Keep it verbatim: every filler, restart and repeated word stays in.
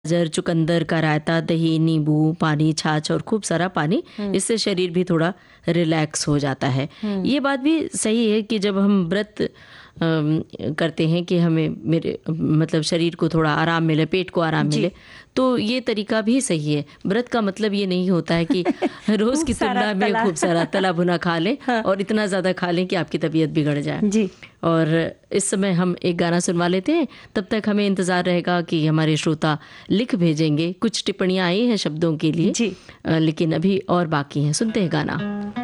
गाजर, चुकंदर का रायता, दही, नींबू, पानी, छाछ और खूब सारा पानी, इससे शरीर भी थोड़ा रिलैक्स हो जाता है। ये बात भी सही है कि जब हम व्रत अम, करते हैं कि हमें मेरे मतलब शरीर को थोड़ा आराम मिले, पेट को आराम जी। मिले, तो ये तरीका भी सही है। व्रत का मतलब ये नहीं होता है कि रोज़ खूब की सारा तुलना में तला। खूब सारा तला भुना खा लें हाँ। और इतना ज़्यादा खा लें कि आपकी तबीयत बिगड़ जाए। जी। और इस समय हम एक गाना सुनवा लेते हैं, तब तक हमें इंतज़ार रहेगा कि हमारे श्रोता लिख भेजेंगे। कुछ टिप्पणियाँ आई हैं शब्दों के लिए, जी। अ, लेकिन अभी और बाकी हैं। सुनते हैं गाना।